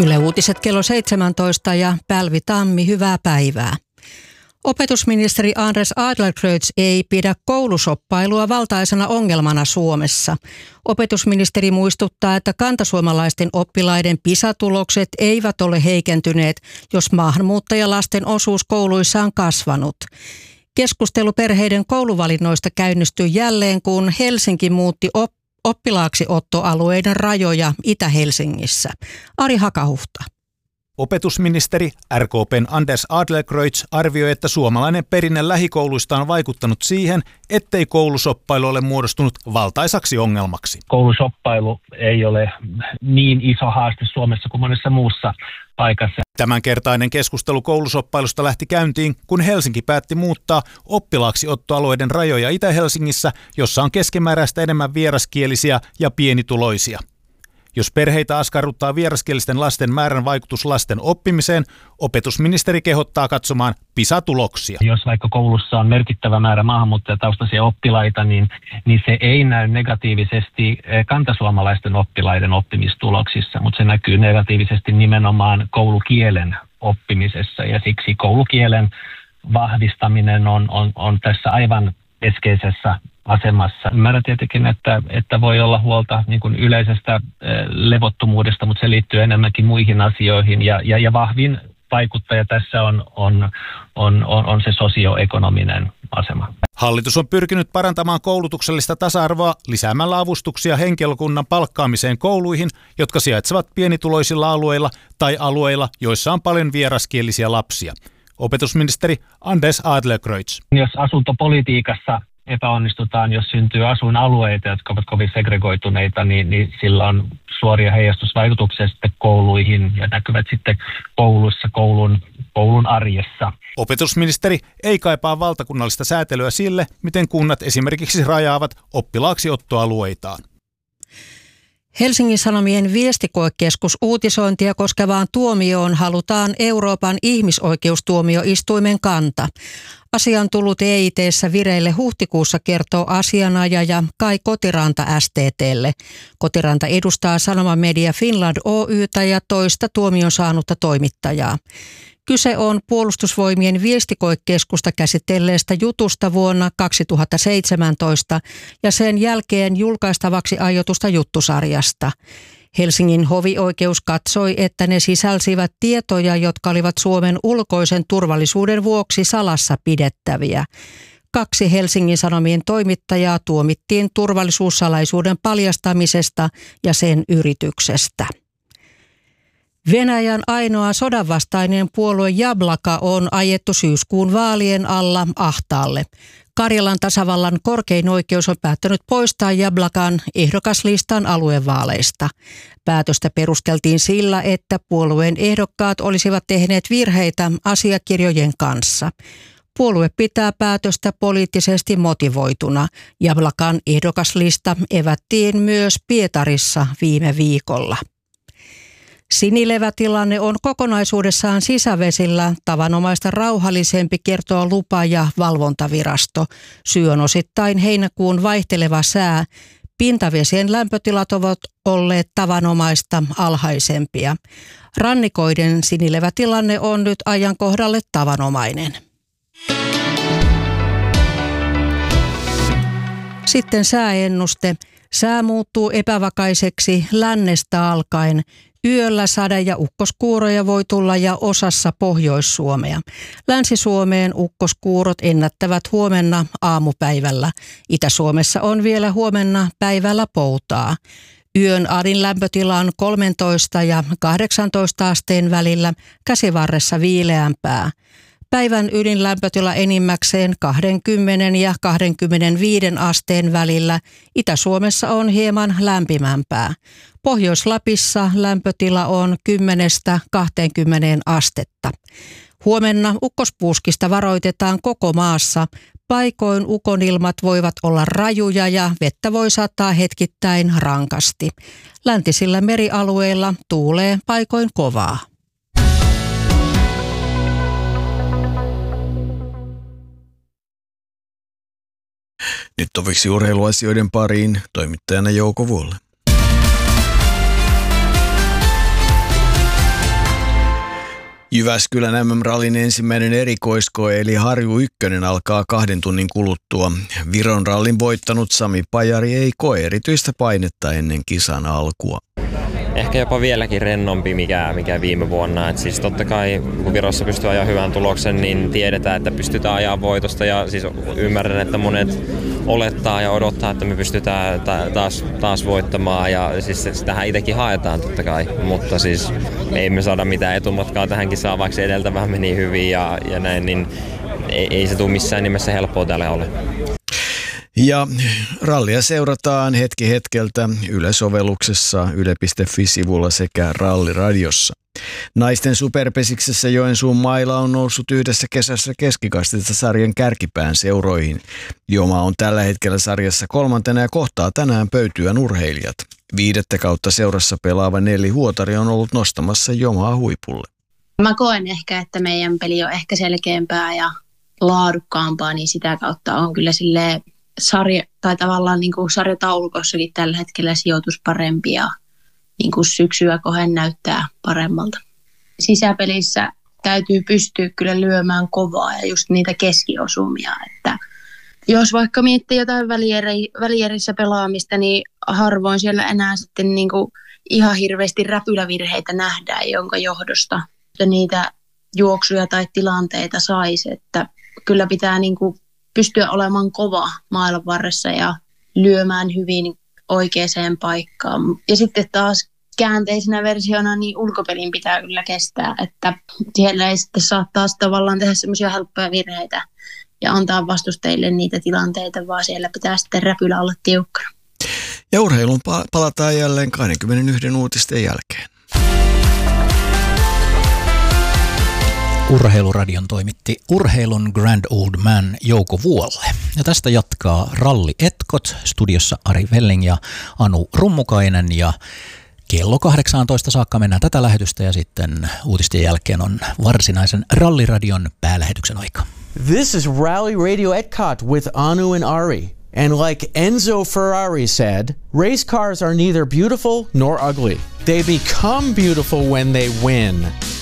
Yle Uutiset kello 17 ja Pälvi Tammi, hyvää päivää. Opetusministeri Anders Adlercreutz ei pidä koulusoppailua valtaisena ongelmana Suomessa. Opetusministeri muistuttaa, että kantasuomalaisten oppilaiden PISA-tulokset eivät ole heikentyneet, jos maahanmuuttajalasten osuus kouluissa on kasvanut. Keskustelu perheiden kouluvalinnoista käynnistyi jälleen, kun Helsinki muutti oppilaaksi ottoalueiden rajoja Itä-Helsingissä. Ari Hakahuhta. Opetusministeri RKP:n Anders Adlercreutz arvioi, että suomalainen perinne lähikouluista on vaikuttanut siihen, ettei koulusoppailu ole muodostunut valtaisaksi ongelmaksi. Koulusoppailu ei ole niin iso haaste Suomessa kuin monessa muussa paikassa. Tämänkertainen keskustelu koulusoppailusta lähti käyntiin, kun Helsinki päätti muuttaa oppilaaksi ottoalueiden rajoja Itä-Helsingissä, jossa on keskimääräistä enemmän vieraskielisiä ja pienituloisia. Jos perheitä askarruttaa vieraskielisten lasten määrän vaikutus lasten oppimiseen, opetusministeri kehottaa katsomaan PISA-tuloksia. Jos vaikka koulussa on merkittävä määrä maahanmuuttajataustaisia oppilaita, niin se ei näy negatiivisesti kantasuomalaisten oppilaiden oppimistuloksissa, mutta se näkyy negatiivisesti nimenomaan koulukielen oppimisessa, ja siksi koulukielen vahvistaminen on tässä aivan keskeisessä asemassa. Ymmärrän tietenkin, että voi olla huolta niin kuin yleisestä levottomuudesta, mutta se liittyy enemmänkin muihin asioihin, ja vahvin vaikuttaja tässä on se sosioekonominen asema. Hallitus on pyrkinyt parantamaan koulutuksellista tasa-arvoa lisäämällä avustuksia henkilökunnan palkkaamiseen kouluihin, jotka sijaitsevat pienituloisilla alueilla tai alueilla, joissa on paljon vieraskielisiä lapsia. Opetusministeri Anders Adlercreutz. Jos asuntopolitiikassa epäonnistutaan, jos syntyy asuinalueita, jotka ovat kovin segregoituneita, niin sillä on suoria heijastusvaikutuksia sitten kouluihin ja näkyvät sitten kouluissa, koulun arjessa. Opetusministeri ei kaipaa valtakunnallista säätelyä sille, miten kunnat esimerkiksi rajaavat oppilaaksi ottoalueitaan. Helsingin Sanomien viestikoekeskus uutisointia koskevaan tuomioon halutaan Euroopan ihmisoikeustuomioistuimen kanta. Asia on tullut EIT:ssä vireille huhtikuussa, kertoo asianajaja Kai Kotiranta STT:lle. Kotiranta edustaa Sanomamedia Finland Oy:tä ja toista tuomion saanutta toimittajaa. Kyse on Puolustusvoimien viestikoekeskusta käsitelleestä jutusta vuonna 2017 ja sen jälkeen julkaistavaksi aiotusta juttusarjasta. Helsingin hovioikeus katsoi, että ne sisälsivät tietoja, jotka olivat Suomen ulkoisen turvallisuuden vuoksi salassa pidettäviä. 2 Helsingin Sanomien toimittajaa tuomittiin turvallisuussalaisuuden paljastamisesta ja sen yrityksestä. Venäjän ainoa sodanvastainen puolue Jablaka on ajettu syyskuun vaalien alla ahtaalle. Karjalan tasavallan korkein oikeus on päättänyt poistaa Jablakan ehdokaslistan aluevaaleista. Päätöstä perusteltiin sillä, että puolueen ehdokkaat olisivat tehneet virheitä asiakirjojen kanssa. Puolue pitää päätöstä poliittisesti motivoituna. Jablakan ehdokaslista evättiin myös Pietarissa viime viikolla. Sinilevätilanne on kokonaisuudessaan sisävesillä tavanomaista rauhallisempi, kertoo lupa- ja valvontavirasto. Syy on osittain heinäkuun vaihteleva sää. Pintavesien lämpötilat ovat olleet tavanomaista alhaisempia. Rannikoiden sinilevätilanne on nyt ajankohdalle tavanomainen. Sitten sääennuste. Sää muuttuu epävakaiseksi lännestä alkaen. Yöllä sade- ja ukkoskuuroja voi tulla ja osassa Pohjois-Suomea. Länsi-Suomeen ukkoskuurot ennättävät huomenna aamupäivällä. Itä-Suomessa on vielä huomenna päivällä poutaa. Yön adin lämpötila on 13 ja 18 asteen välillä, käsivarressa viileämpää. Päivän ydinlämpötila enimmäkseen 20 ja 25 asteen välillä. Itä-Suomessa on hieman lämpimämpää. Pohjois-Lapissa lämpötila on 10–20 astetta. Huomenna ukkospuuskista varoitetaan koko maassa. Paikoin ukonilmat voivat olla rajuja ja vettä voi sataa hetkittäin rankasti. Läntisillä merialueilla tuulee paikoin kovaa. Nyt toviksi urheiluasioiden pariin toimittajana Jouko Vuolle. Jyväskylän MM-rallin ensimmäinen erikoiskoe eli Harju 1 alkaa 2 tunnin kuluttua. Viron rallin voittanut Sami Pajari ei koe erityistä painetta ennen kisan alkua. Ehkä jopa vieläkin rennompi mikä viime vuonna. Et siis totta kai kun Virossa pystyy ajaa hyvän tuloksen, niin tiedetään, että pystytään ajaa voitosta. Ja siis ymmärrän, että monet olettaa ja odottaa, että me pystytään taas voittamaan. Ja siis sitähän itsekin haetaan totta kai. Mutta siis ei me saada mitään etumatkaa tähänkin saa, vaikka se edeltävä meni hyvin ja näin, niin ei se tule missään nimessä helppoa täällä ole. Ja rallia seurataan hetki hetkeltä Yle-sovelluksessa yle.fi-sivulla sekä Ralliradiossa. Naisten superpesiksessä Joensuun maila on noussut yhdessä kesässä keskikastista sarjan kärkipään seuroihin. Joma on tällä hetkellä sarjassa 3. ja kohtaa tänään Pöytyän urheilijat. 5. kautta seurassa pelaava Nelli Huotari on ollut nostamassa Jomaa huipulle. Mä koen ehkä, että meidän peli on ehkä selkeämpää ja laadukkaampaa, niin sitä kautta on kyllä silleen tavallaan niin kuin sarjataulukossakin tällä hetkellä sijoitus parempi ja niin kuin syksyä kohden näyttää paremmalta. Sisäpelissä täytyy pystyä kyllä lyömään kovaa ja just niitä keskiosumia, että jos vaikka miettii jotain välierissä pelaamista, niin harvoin siellä enää sitten niin kuin ihan hirveästi räpylävirheitä nähdään, jonka johdosta niitä juoksuja tai tilanteita saisi, että kyllä pitää niin kuin pystyä olemaan kova mailan varressa ja lyömään hyvin oikeaan paikkaan. Ja sitten taas käänteisenä versiona niin ulkopelin pitää kyllä kestää, että siellä ei sitten saa taas tavallaan tehdä semmoisia helppoja virheitä ja antaa vastustajille niitä tilanteita, vaan siellä pitää sitten räpylä olla tiukkana. Ja urheilun palataan jälleen 21 uutisten jälkeen. Urheiluradion toimitti urheilun Grand Old Man Jouko Vuolle. Ja tästä jatkaa Ralli Etkot, studiossa Ari Velling ja Anu Rummukainen. Ja kello 18 saakka mennään tätä lähetystä ja sitten uutisten jälkeen on varsinaisen Ralliradion päälähetyksen aika. This is Rally Radio Epcot with Anu and Ari. And like Enzo Ferrari said, race cars are neither beautiful nor ugly. They become beautiful when they win.